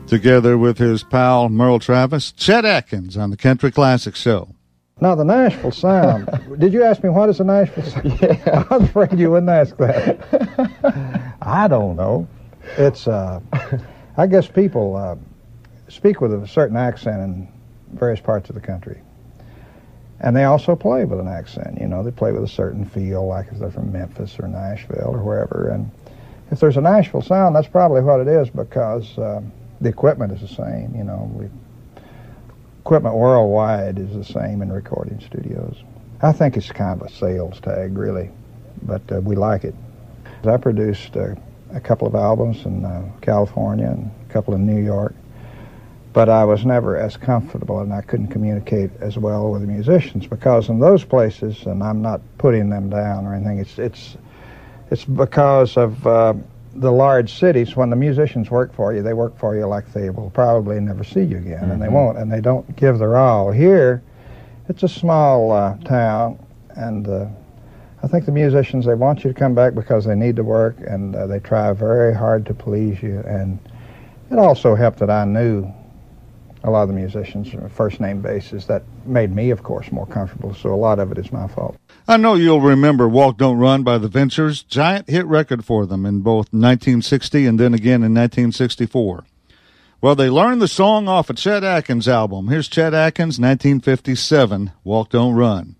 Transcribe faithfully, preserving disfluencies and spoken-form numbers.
Together with his pal Merle Travis, Chet Atkins on the Country Classic Show. Now, the Nashville Sound. Did you ask me what is the Nashville Sound? Yeah. I was afraid you wouldn't ask that. I don't know. It's, uh, I guess people uh, speak with a certain accent in various parts of the country. And they also play with an accent. You know, they play with a certain feel, like if they're from Memphis or Nashville or wherever. And if there's a Nashville sound, that's probably what it is, because uh, the equipment is the same. You know, we, equipment worldwide is the same in recording studios. I think it's kind of a sales tag, really, but uh, we like it. I produced uh, a couple of albums in uh, California and a couple in New York. But I was never as comfortable, and I couldn't communicate as well with the musicians, because in those places, and I'm not putting them down or anything, it's it's it's because of uh, the large cities. When the musicians work for you, they work for you like they will probably never see you again, mm-hmm. and they won't, and they don't give their all. Here, it's a small uh, town, and uh, I think the musicians, they want you to come back because they need to work, and uh, they try very hard to please you. And it also helped that I knew a lot of the musicians on a first-name basis. That made me, of course, more comfortable, so a lot of it is my fault. I know you'll remember Walk Don't Run by the Ventures, giant hit record for them in both nineteen sixty and then again in nineteen sixty-four. Well, they learned the song off a Chet Atkins album. Here's Chet Atkins, nineteen fifty-seven, Walk Don't Run.